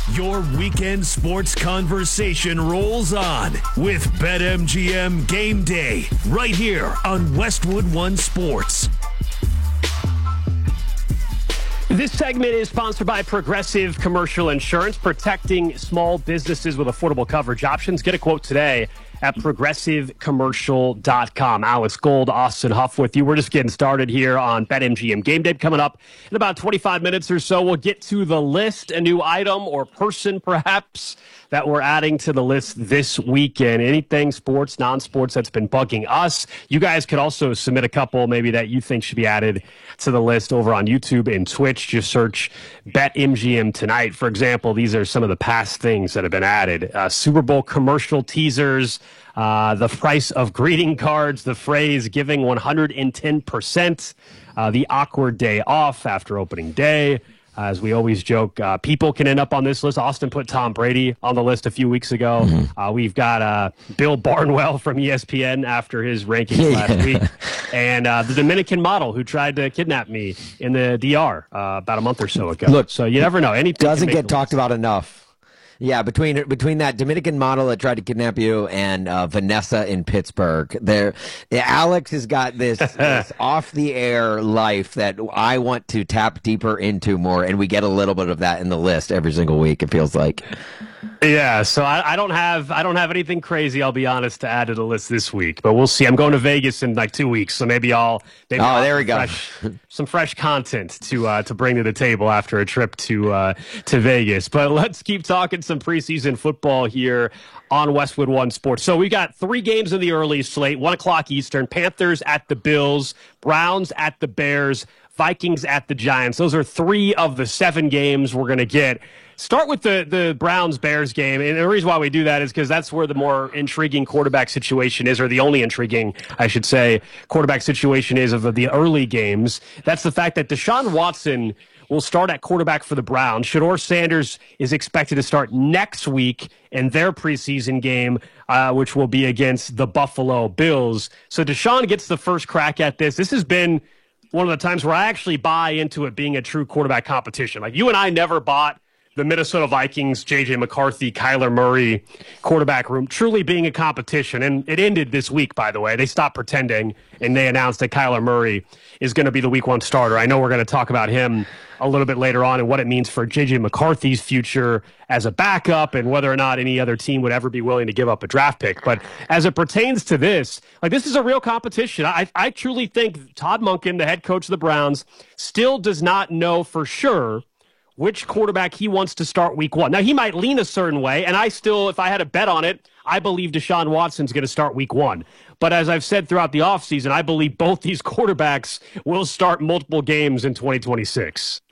Your weekend sports conversation rolls on with BetMGM Game Day right here on Westwood One Sports. This segment is sponsored by Progressive Commercial Insurance, protecting small businesses with affordable coverage options. Get a quote today at progressivecommercial.com. Alex Gold, Austin Huff with you. We're just getting started here on BetMGM Game Day. Coming up in about 25 minutes or so, we'll get to the list, a new item or person perhaps that we're adding to the list this weekend. Anything sports, non-sports that's been bugging us. You guys could also submit a couple maybe that you think should be added to the list over on YouTube and Twitch. Just search BetMGM Tonight. For example, these are some of the past things that have been added. Super Bowl commercial teasers, the price of greeting cards, the phrase giving 110%, the awkward day off after opening day. As we always joke, people can end up on this list. Austin put Tom Brady on the list a few weeks ago. We've got Bill Barnwell from ESPN after his rankings last week. And the Dominican model who tried to kidnap me in the DR about a month or so ago. Look, so you never know. Anything doesn't get talked about enough. Yeah, between that Dominican model that tried to kidnap you and Vanessa in Pittsburgh, Alex has got this off the air life that I want to tap deeper into more, and we get a little bit of that in the list every single week. It feels like. Yeah, so I don't have anything crazy, I'll be honest, to add to the list this week, but we'll see. I'm going to Vegas in like 2 weeks, so maybe I'll there we go. Some fresh content to bring to the table after a trip to Vegas. But let's keep talking some preseason football here on Westwood One Sports. So we got 3 games in the early slate, 1 o'clock Eastern. Panthers at the Bills, Browns at the Bears, Vikings at the Giants. Those are 3 of the 7 games we're going to get. Start with the Browns-Bears game, and the reason why we do that is because that's where the more intriguing quarterback situation is, or the only intriguing, I should say, quarterback situation is of the early games. That's the fact that Deshaun Watson will start at quarterback for the Browns. Shedeur Sanders is expected to start next week in their preseason game, which will be against the Buffalo Bills. So Deshaun gets the first crack at this. This has been one of the times where I actually buy into it being a true quarterback competition. Like, you and I never bought the Minnesota Vikings, J.J. McCarthy, Kyler Murray quarterback room truly being a competition. And it ended this week, by the way. They stopped pretending, and they announced that Kyler Murray is going to be the week 1 starter. I know we're going to talk about him a little bit later on and what it means for J.J. McCarthy's future as a backup and whether or not any other team would ever be willing to give up a draft pick. But as it pertains to this, like, this is a real competition. I truly think Todd Monken, the head coach of the Browns, still does not know for sure which quarterback he wants to start week 1. Now, he might lean a certain way, and I still, if I had a bet on it, I believe Deshaun Watson's going to start week 1. But as I've said throughout the offseason, I believe both these quarterbacks will start multiple games in 2026.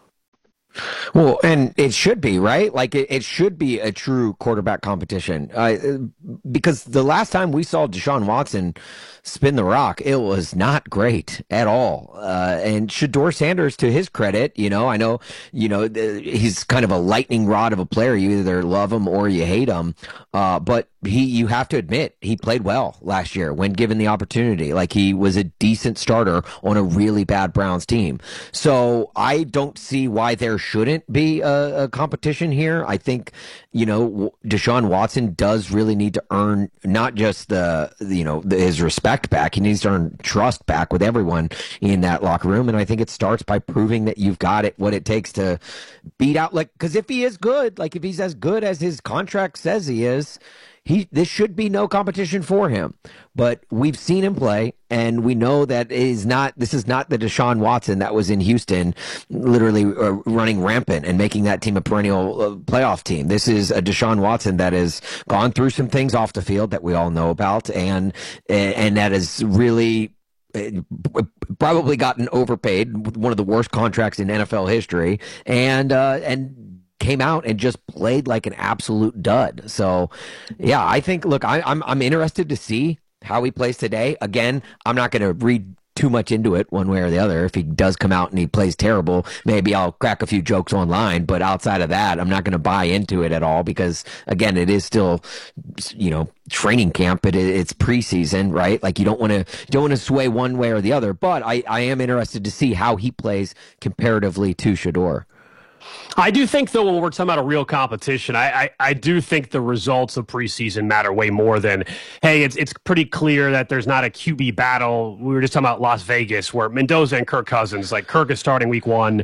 Well, and it should be, right? Like, it should be a true quarterback competition. Because the last time we saw Deshaun Watson spin the rock, it was not great at all. And Shedeur Sanders, to his credit, I know, he's kind of a lightning rod of a player. You either love him or you hate him. But you have to admit, he played well last year when given the opportunity. Like, he was a decent starter on a really bad Browns team. So I don't see why there shouldn't be a competition here. I think, Deshaun Watson does really need to earn not just his respect back. He needs to earn trust back with everyone in that locker room. And I think it starts by proving that you've got what it takes to beat out, because if he is good, if he's as good as his contract says he is, this should be no competition for him. But we've seen him play, and we know that this is not the Deshaun Watson that was in Houston, literally running rampant and making that team a perennial playoff team. This is a Deshaun Watson that has gone through some things off the field that we all know about, and that has really probably gotten overpaid, one of the worst contracts in NFL history, and came out and just played like an absolute dud. So, yeah, I think, look, I'm interested to see how he plays today. Again, I'm not going to read too much into it one way or the other. If he does come out and he plays terrible, maybe I'll crack a few jokes online. But outside of that, I'm not going to buy into it at all because, again, it is still, training camp. It's preseason, right? Like, you don't want to sway one way or the other. But I am interested to see how he plays comparatively to Shedeur. I do think, though, when we're talking about a real competition, I do think the results of preseason matter way more than, hey, it's pretty clear that there's not a QB battle. We were just talking about Las Vegas, where Mendoza and Kirk Cousins, like Kirk is starting week 1.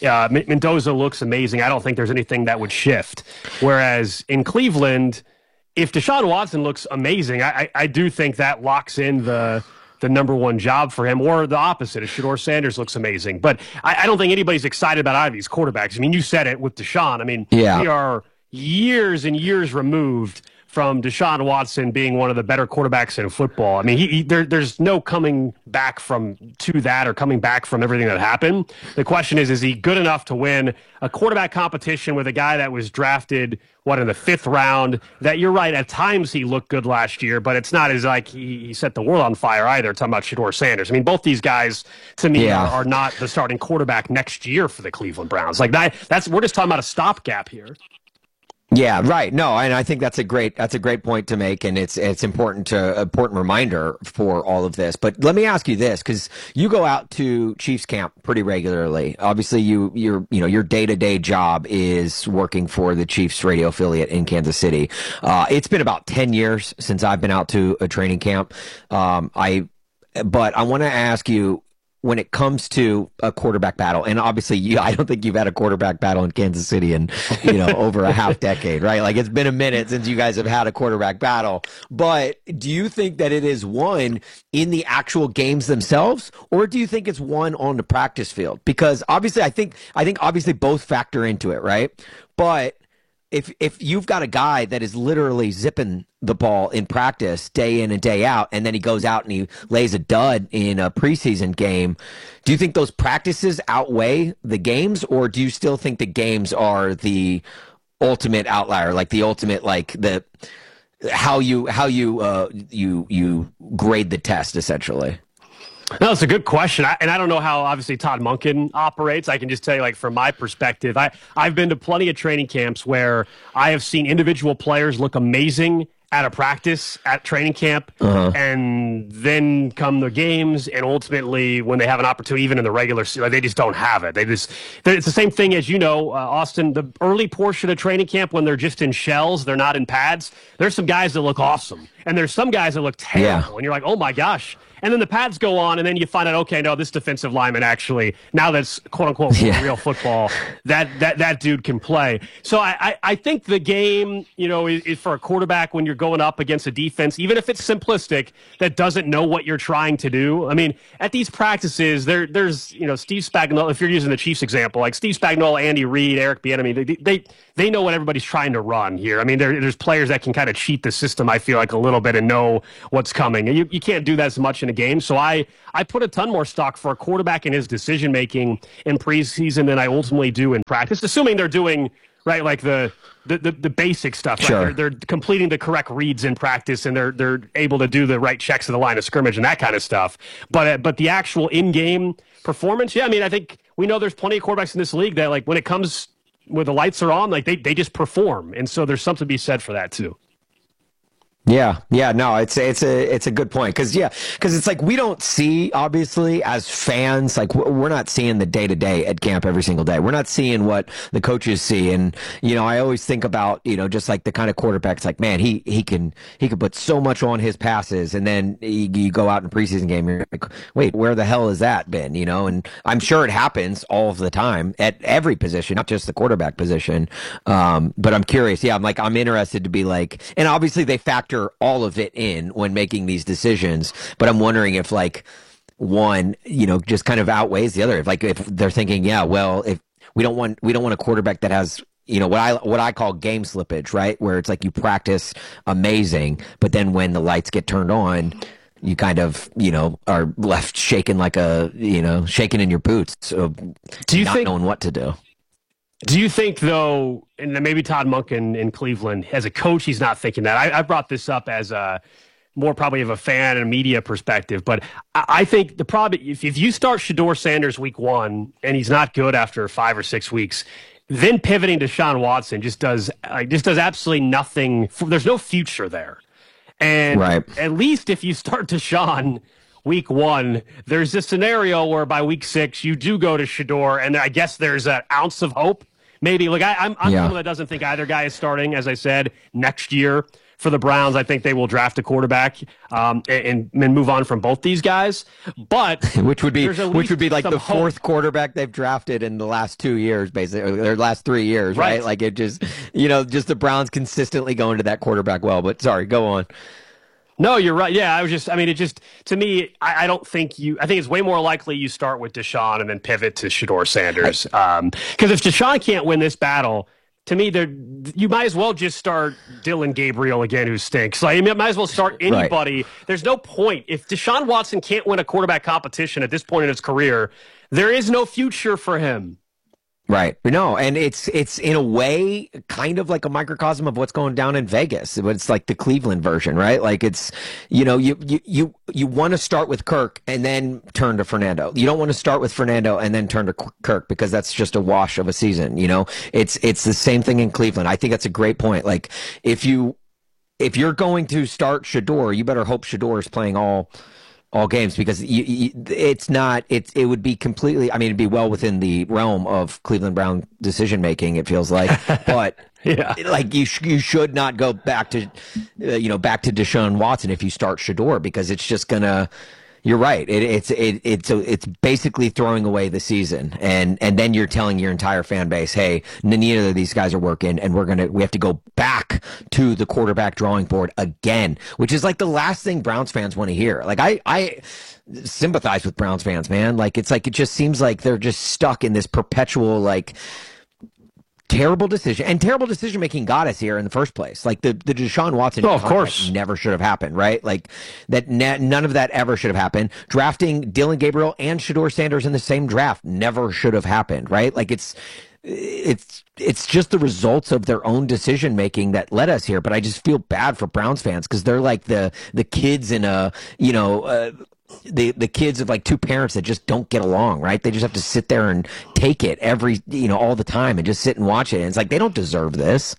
Mendoza looks amazing. I don't think there's anything that would shift. Whereas in Cleveland, if Deshaun Watson looks amazing, I do think that locks in the number one job for him, or the opposite, if Shedeur Sanders looks amazing. But I don't think anybody's excited about either of these quarterbacks. I mean, you said it with Deshaun. I mean, we are years and years removed from Deshaun Watson being one of the better quarterbacks in football. I mean, there's no coming back to that or coming back from everything that happened. The question is he good enough to win a quarterback competition with a guy that was drafted, in the 5th round? That, you're right, at times he looked good last year, but it's not as like he set the world on fire either, talking about Shedeur Sanders. I mean, both these guys, to me, are not the starting quarterback next year for the Cleveland Browns. Like, we're just talking about a stopgap here. Yeah, right. No, and I think that's a great point to make, and it's important reminder for all of this. But let me ask you this, because you go out to Chiefs camp pretty regularly. Obviously, your day-to-day job is working for the Chiefs radio affiliate in Kansas City. It's been about 10 years since I've been out to a training camp. But I want to ask you, when it comes to a quarterback battle, and obviously I don't think you've had a quarterback battle in Kansas City in, over a half decade, right? Like, it's been a minute since you guys have had a quarterback battle. But do you think that it is won in the actual games themselves, or do you think it's won on the practice field? Because obviously I think obviously both factor into it, right? But if you've got a guy that is literally zipping the ball in practice day in and day out, and then he goes out and he lays a dud in a preseason game, do you think those practices outweigh the games, or do you still think the games are the ultimate outlier, like the ultimate, like the how you grade the test, essentially? No, it's a good question. I don't know how, obviously, Todd Monken operates. I can just tell you, like, from my perspective, I've been to plenty of training camps where I have seen individual players look amazing at a practice, at training camp, and then come the games, and ultimately, when they have an opportunity, even in the regular season, they just don't have it. It's the same thing as, Austin, the early portion of training camp, when they're just in shells, they're not in pads, there's some guys that look awesome, and there's some guys that look terrible, and you're like, oh my gosh. And then the pads go on, and then you find out, okay, no, this defensive lineman actually, now that's quote-unquote real football, that dude can play. So I think the game, is for a quarterback when you're going up against a defense, even if it's simplistic, that doesn't know what you're trying to do. I mean, at these practices, there's Steve Spagnuolo, if you're using the Chiefs example, like Steve Spagnuolo, Andy Reid, Eric Bieniemy, they know what everybody's trying to run here. I mean, there's players that can kind of cheat the system, I feel like, a little bit and know what's coming. And you can't do that as much in a game. So I put a ton more stock for a quarterback in his decision-making in preseason than I ultimately do in practice, assuming they're doing, right, like the basic stuff. Right? Sure. They're completing the correct reads in practice, and they're able to do the right checks at the line of scrimmage and that kind of stuff. But the actual in-game performance, I mean, I think we know there's plenty of quarterbacks in this league that, like, when it comes where the lights are on, like, they just perform. And so there's something to be said for that too. Yeah, no, it's a good point, because it's like, we don't see, obviously, as fans, like, we're not seeing the day to day at camp every single day. We're not seeing what the coaches see, and I always think about just like the kind of quarterbacks, like, man, he can put so much on his passes, and then you go out in a preseason game, you're like, wait, where the hell has that been? And I'm sure it happens all of the time at every position, not just the quarterback position. But I'm curious. Yeah, I'm interested to be like, and obviously they factor all of it in when making these decisions, but I'm wondering if, like, one just kind of outweighs the other, if they're thinking, if we don't want a quarterback that has what I call game slippage, right, where it's like you practice amazing, but then when the lights get turned on, you kind of are left shaking like shaking in your boots, so not knowing what to do. Do you think, though, and maybe Todd Monken in Cleveland, as a coach, he's not thinking that? I brought this up as more probably of a fan and a media perspective, but I think the problem, if you start Shedeur Sanders week 1 and he's not good after 5 or 6 weeks, then pivoting to Deshaun Watson just does absolutely nothing. There's no future there. And At least if you start Deshaun week 1, there's this scenario where by week 6 you do go to Shedeur, and I guess there's an ounce of hope maybe. Like I'm someone that doesn't think either guy is starting. As I said, next year for the Browns, I think they will draft a quarterback and move on from both these guys. But which would be like the fourth hope. Quarterback they've drafted in the last 2 years, basically, or their last 3 years, right? Like it just, just the Browns consistently going to that quarterback well. But sorry, go on. No, you're right. Yeah, to me, I don't think I think it's way more likely you start with Deshaun and then pivot to Shedeur Sanders. Because if Deshaun can't win this battle, to me, you might as well just start Dylan Gabriel again, who stinks. Like, you might as well start anybody. Right. There's no point. If Deshaun Watson can't win a quarterback competition at this point in his career, there is no future for him. Right. No, and it's in a way kind of like a microcosm of what's going down in Vegas. It's like the Cleveland version, right? Like it's, you want to start with Kirk and then turn to Fernando. You don't want to start with Fernando and then turn to Kirk because that's just a wash of a season. It's the same thing in Cleveland. I think that's a great point. Like if you're going to start Shedeur, you better hope Shedeur is playing all games, because it would be completely, it'd be well within the realm of Cleveland Brown decision making, it feels like, but yeah, like you should not go back to Deshaun Watson if you start Shedeur, because it's just gonna, you're right. It's basically throwing away the season, and then you're telling your entire fan base, hey, neither of these guys are working, and we have to go back to the quarterback drawing board again, which is like the last thing Browns fans want to hear. Like I sympathize with Browns fans, man. Like it just seems like they're just stuck in this perpetual like terrible decision making got us here in the first place. Like the Deshaun Watson of course never should have happened, right? Like that none of that ever should have happened. Drafting Dylan Gabriel and Shedeur Sanders in the same draft never should have happened, right? Like it's just the results of their own decision making that led us here. But I just feel bad for Browns fans, because they're like the kids in the kids of like two parents that just don't get along, right? They just have to sit there and take it all the time and just sit and watch it. And it's like, they don't deserve this.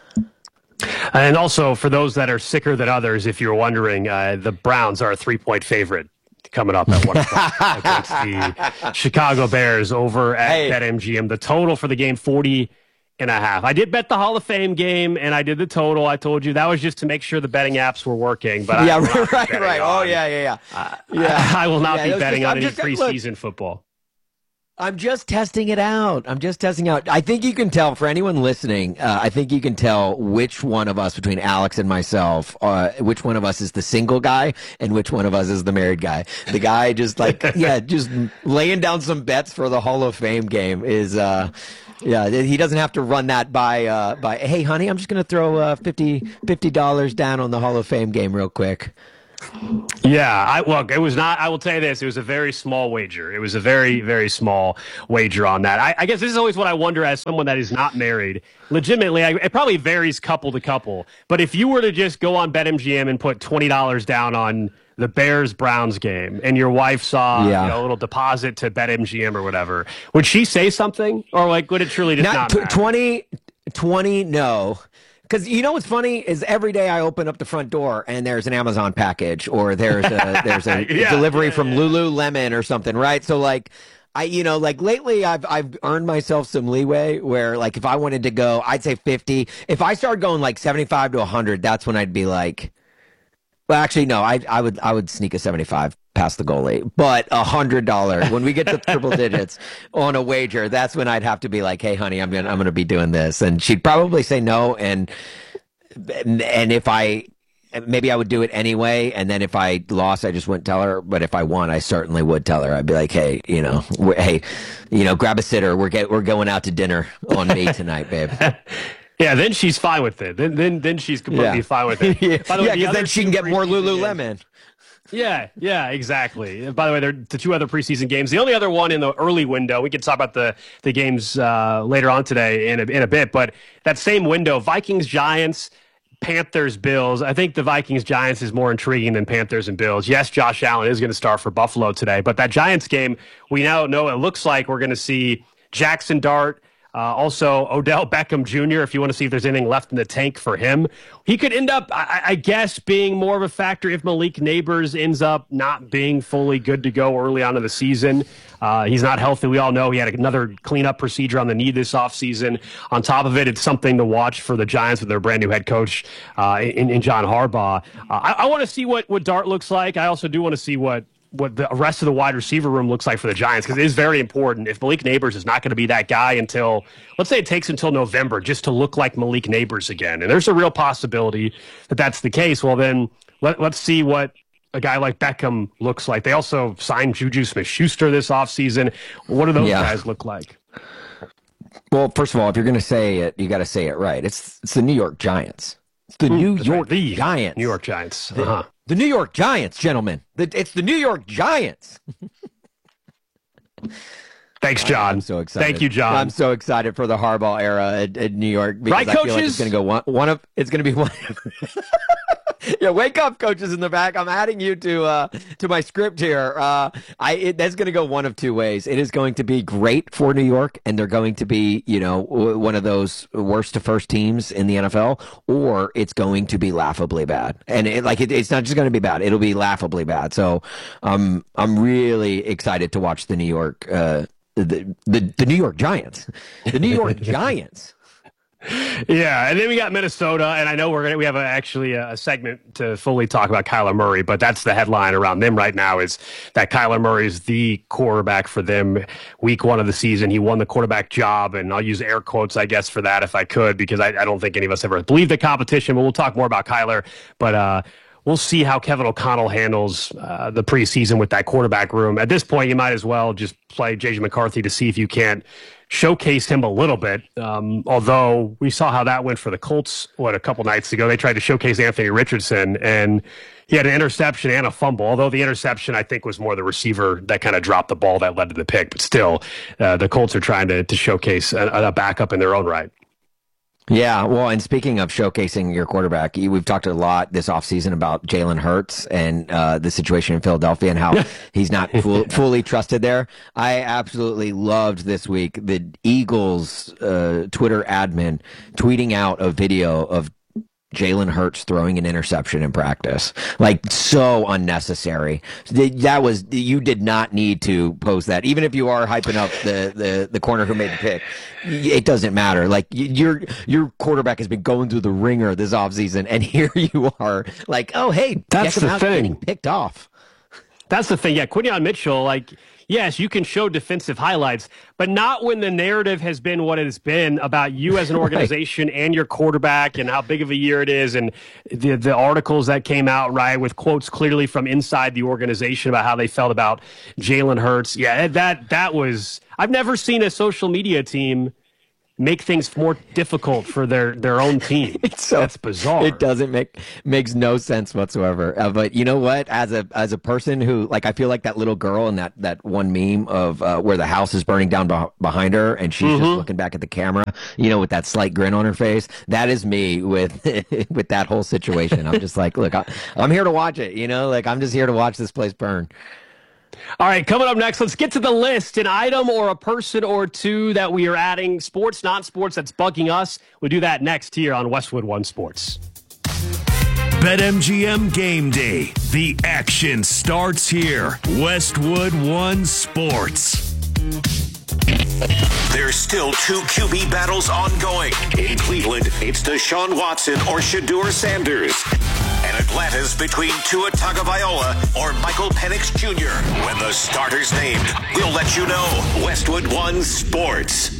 And also, for those that are sicker than others, if you're wondering, the Browns are a 3-point favorite coming up at 1 o'clock against the Chicago Bears over at BetMGM. The total for the game, 40.5. I did bet the Hall of Fame game, and I did the total. I told you that was just to make sure the betting apps were working. But right. Oh, yeah. I will not be betting on any preseason football. I'm just testing it out. I think you can tell, for anyone listening, I think you can tell which one of us, between Alex and myself, which one of us is the single guy and which one of us is the married guy. The guy just just laying down some bets for the Hall of Fame game is, he doesn't have to run that by, hey, honey, I'm just going to throw $50 down on the Hall of Fame game real quick. Yeah, it was not. I will tell you this: it was a very small wager. It was a very, very small wager on that. I guess this is always what I wonder as someone that is not married. Legitimately, it probably varies couple to couple. But if you were to just go on BetMGM and put $20 down on the Bears-Browns game, and your wife saw a little deposit to BetMGM or whatever, would she say something, or like would it truly just not matter? 20? No. Because what's funny is every day I open up the front door and there's an Amazon package, or there's a delivery from Lululemon or something, right? So like lately I've earned myself some leeway where, like, if I wanted to go, I'd say 50. If I started going like 75 to 100, that's when I'd be like, well, actually no, I would sneak a 75 past the goalie, but $100 when we get to triple digits on a wager, that's when I'd have to be like, hey, honey, I'm gonna be doing this, and she'd probably say no, and if maybe I would do it anyway, and then if I lost, I just wouldn't tell her. But if I won, I certainly would tell her. I'd be like, hey, grab a sitter. We're going out to dinner on me tonight, babe. Yeah, then she's fine with it. Then she's completely fine with it. By the way, because then she can get more Lululemon. Yeah, exactly. By the way, the two other preseason games. The only other one in the early window, we can talk about the games later on today in a bit, but that same window, Vikings-Giants, Panthers-Bills. I think the Vikings-Giants is more intriguing than Panthers and Bills. Yes, Josh Allen is going to start for Buffalo today, but that Giants game, we now know it looks like we're going to see Jackson Dart, Also, Odell Beckham Jr., if you want to see if there's anything left in the tank for him. He could end up, I guess, being more of a factor if Malik Neighbors ends up not being fully good to go early on in the season. He's not healthy. We all know he had another cleanup procedure on the knee this offseason. On top of it, it's something to watch for the Giants with their brand new head coach in John Harbaugh. I want to see what Dart looks like. I also do want to see what the rest of the wide receiver room looks like for the Giants, because it is very important. If Malik Neighbors is not going to be that guy until, let's say it takes until November just to look like Malik Neighbors again, and there's a real possibility that that's the case, well then let's see what a guy like Beckham looks like. They also signed Juju Smith-Schuster this offseason. What do those guys look like? Well, first of all, if you're going to say it, you got to say it right. It's the New York Giants. It's the New York Giants. New York Giants. The New York Giants, gentlemen. It's the New York Giants. Thanks, John. I'm so excited. Thank you, John. I'm so excited for the Harbaugh era at New York, because I feel like it's going to go it's going to be one. Yeah, wake up, coaches in the back. I'm adding you to my script here. That's going to go one of two ways. It is going to be great for New York, and they're going to be, one of those worst to first teams in the NFL, or it's going to be laughably bad. And it's not just going to be bad; it'll be laughably bad. So, I'm really excited to watch the New York, the New York Giants, the New York Giants. Yeah, and then we got Minnesota, and I know we have a segment to fully talk about Kyler Murray, but that's the headline around them right now, is that Kyler Murray is the quarterback for them. Week 1 of the season, he won the quarterback job, and I'll use air quotes, I guess, for that if I could, because I don't think any of us ever believed the competition, but we'll talk more about Kyler. But we'll see how Kevin O'Connell handles the preseason with that quarterback room. At this point, you might as well just play J.J. McCarthy to see if you can't showcase him a little bit, although we saw how that went for the Colts, a couple nights ago. They tried to showcase Anthony Richardson, and he had an interception and a fumble, although the interception, I think, was more the receiver that kind of dropped the ball that led to the pick. But still, the Colts are trying to showcase a backup in their own right. Yeah, well, and speaking of showcasing your quarterback, we've talked a lot this offseason about Jalen Hurts and the situation in Philadelphia and how he's not fully trusted there. I absolutely loved this week the Eagles Twitter admin tweeting out a video of Jalen Hurts throwing an interception in practice. So unnecessary. You did not need to post that. Even if you are hyping up the corner who made the pick, it doesn't matter. Your quarterback has been going through the ringer this offseason, and here you are oh, hey, that's the thing. Getting picked off. That's the thing. Yeah, Quinyon Mitchell, yes, you can show defensive highlights, but not when the narrative has been what it has been about you as an organization and your quarterback and how big of a year it is, and the articles that came out, right, with quotes clearly from inside the organization about how they felt about Jalen Hurts. Yeah, that was – I've never seen a social media team – make things more difficult for their own team. That's bizarre. It doesn't makes no sense whatsoever. But you know what? As a person who I feel like that little girl in that one meme of where the house is burning down behind her and she's just looking back at the camera, with that slight grin on her face. That is me with with that whole situation. I'm just look, I'm here to watch it. I'm just here to watch this place burn. All right, coming up next, let's get to the list. An item or a person or two that we are adding, sports, non-sports, that's bugging us. We'll do that next here on Westwood One Sports. BetMGM Game Day. The action starts here. Westwood One Sports. There's still 2 QB battles ongoing. In Cleveland, it's Deshaun Watson or Shedeur Sanders. And Atlanta's between Tua Tagovailoa or Michael Penix Jr. When the starter's named, we'll let you know. Westwood One Sports.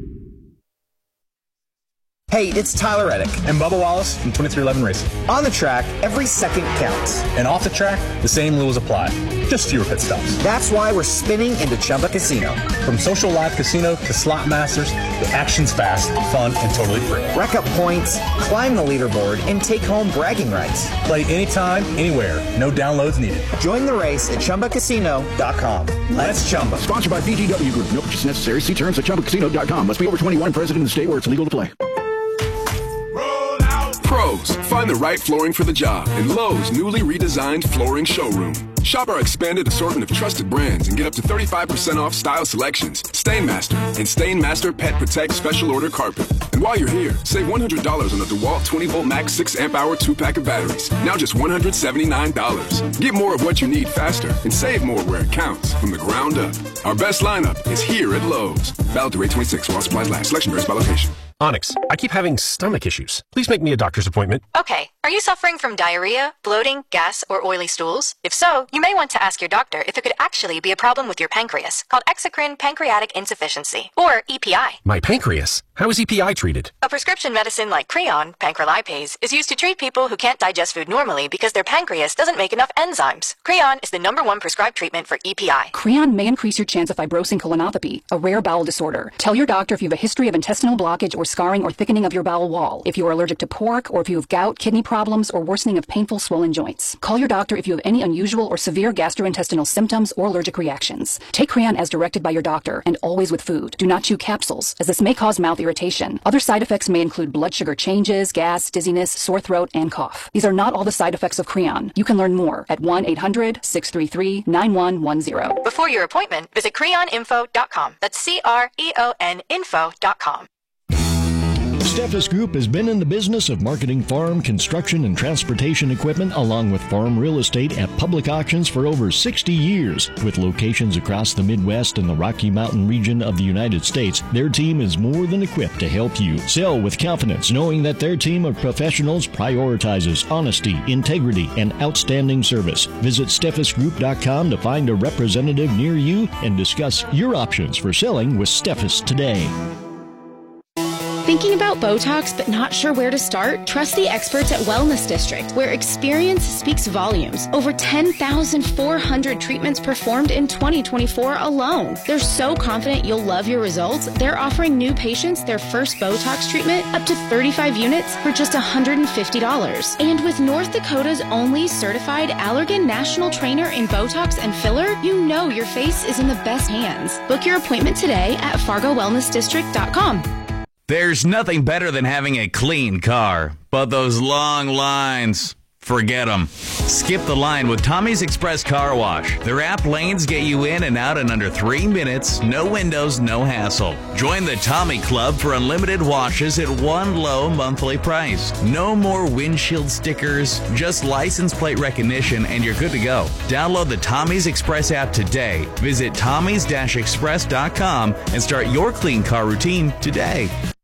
Hey, it's Tyler Reddick and Bubba Wallace from 2311 Racing. On the track, every second counts. And off the track, the same rules apply. Just fewer pit stops. That's why we're spinning into Chumba Casino. From social live casino to slot masters, the action's fast, fun, and totally free. Rack up points, climb the leaderboard, and take home bragging rights. Play anytime, anywhere. No downloads needed. Join the race at ChumbaCasino.com. Let's Chumba. Sponsored by VGW Group. No purchase necessary. See terms at ChumbaCasino.com. Must be over 21. Present in the state where it's legal to play. Pros, find the right flooring for the job in Lowe's newly redesigned flooring showroom. Shop our expanded assortment of trusted brands and get up to 35% off style selections, Stainmaster, and Stainmaster Pet Protect Special Order Carpet. And while you're here, save $100 on the DeWalt 20-volt max 6-amp-hour 2-pack of batteries. Now just $179. Get more of what you need faster and save more where it counts from the ground up. Our best lineup is here at Lowe's. Valid through 8/26 while supplies last. Selection varies by location. Onyx, I keep having stomach issues. Please make me a doctor's appointment. Okay. Are you suffering from diarrhea, bloating, gas, or oily stools? If so, you may want to ask your doctor if it could actually be a problem with your pancreas, called exocrine pancreatic insufficiency, or EPI. My pancreas? How is EPI treated? A prescription medicine like Creon, pancrelipase, is used to treat people who can't digest food normally because their pancreas doesn't make enough enzymes. Creon is the #1 prescribed treatment for EPI. Creon may increase your chance of fibrosing colonopathy, a rare bowel disorder. Tell your doctor if you have a history of intestinal blockage or scarring or thickening of your bowel wall, if you are allergic to pork, or if you have gout, kidney problems, or worsening of painful swollen joints. Call your doctor if you have any unusual or severe gastrointestinal symptoms or allergic reactions. Take Creon as directed by your doctor, and always with food. Do not chew capsules, as this may cause mouth irritation. Other side effects may include blood sugar changes, gas, dizziness, sore throat, and cough. These are not all the side effects of Creon. You can learn more at 1-800-633-9110. Before your appointment, visit creoninfo.com. That's CREON info.com. Steffes Group has been in the business of marketing farm, construction, and transportation equipment along with farm real estate at public auctions for over 60 years. With locations across the Midwest and the Rocky Mountain region of the United States, their team is more than equipped to help you sell with confidence, knowing that their team of professionals prioritizes honesty, integrity, and outstanding service. Visit SteffesGroup.com to find a representative near you and discuss your options for selling with Steffes today. Thinking about Botox but not sure where to start? Trust the experts at Wellness District, where experience speaks volumes. Over 10,400 treatments performed in 2024 alone. They're so confident you'll love your results, they're offering new patients their first Botox treatment up to 35 units for just $150. And with North Dakota's only certified Allergan National Trainer in Botox and filler, you know your face is in the best hands. Book your appointment today at FargoWellnessDistrict.com. There's nothing better than having a clean car, but those long lines, forget them. Skip the line with Tommy's Express Car Wash. Their app lanes get you in and out in under 3 minutes, no windows, no hassle. Join the Tommy Club for unlimited washes at one low monthly price. No more windshield stickers, just license plate recognition, and you're good to go. Download the Tommy's Express app today. Visit tommys-express.com and start your clean car routine today.